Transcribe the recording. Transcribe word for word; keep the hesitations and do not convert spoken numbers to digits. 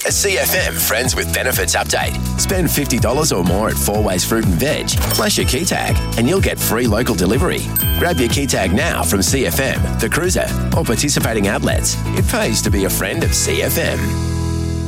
A C F M Friends with Benefits update. Spend fifty dollars or more at Four Ways Fruit and Veg, plus your key tag, and you'll get free local delivery. Grab your key tag now from C F M, The Cruiser, or participating outlets. It pays to be a friend of C F M.